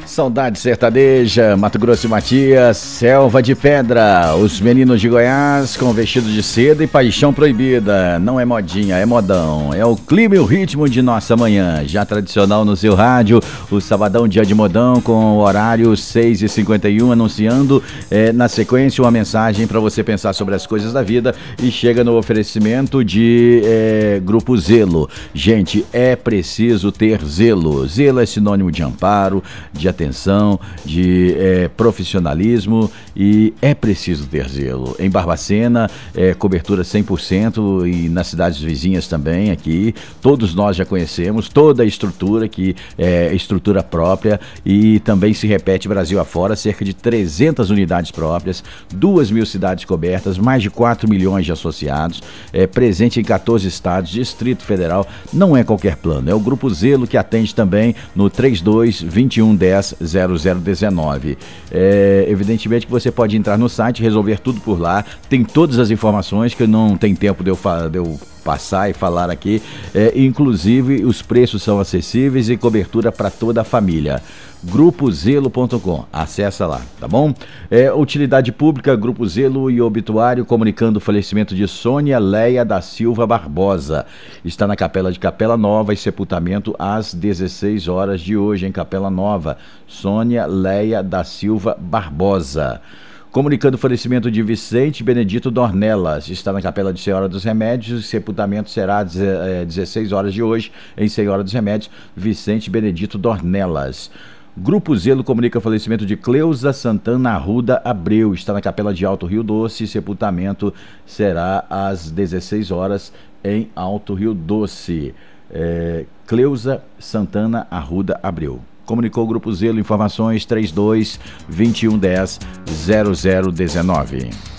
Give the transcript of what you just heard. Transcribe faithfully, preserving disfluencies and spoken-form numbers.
Saudade sertaneja, Mato Grosso e Matias, Selva de Pedra, os meninos de Goiás com vestido de seda e paixão proibida. Não é modinha, é modão. É o clima e o ritmo de nossa manhã, já tradicional no seu rádio. O sabadão, dia de modão, com o horário seis e cinquenta e um, anunciando é, na sequência uma mensagem para você pensar sobre as coisas da vida. E chega no oferecimento de é, Grupo Zelo. Gente, é preciso ter zelo. Zelo é sinônimo de amparo, de atenção, de é, profissionalismo, e é preciso ter zelo. Em Barbacena, é, cobertura cem por cento, e nas cidades vizinhas também aqui, todos nós já conhecemos toda a estrutura, que é estrutura própria, e também se repete Brasil afora, cerca de trezentas unidades próprias, duas mil cidades cobertas, mais de quatro milhões de associados, é, presente em quatorze estados, Distrito Federal. Não é qualquer plano, é o Grupo Zelo, que atende também no trinta e dois, vinte e um, dez, zero zero dezenove. É, evidentemente que você pode entrar no site, resolver tudo por lá, tem todas as informações que não tem tempo de eu, de eu passar e falar aqui, é, inclusive os preços são acessíveis e cobertura para toda a família. grupo zelo ponto com, acessa lá, tá bom? É, utilidade pública, Grupo Zelo e obituário comunicando o falecimento de Sônia Leia da Silva Barbosa. Está na Capela de Capela Nova e sepultamento às dezesseis horas de hoje em Capela Nova. Sônia Leia da Silva Barbosa. Comunicando o falecimento de Vicente Benedito Dornelas. Está na Capela de Senhora dos Remédios. O sepultamento será às dezesseis horas de hoje em Senhora dos Remédios. Vicente Benedito Dornelas. Grupo Zelo comunica o falecimento de Cleusa Santana Arruda Abreu. Está na Capela de Alto Rio Doce. Sepultamento será às dezesseis horas em Alto Rio Doce. É, Cleusa Santana Arruda Abreu. Comunicou o Grupo Zelo, informações trinta e dois, vinte e um, dez, zero zero dezenove.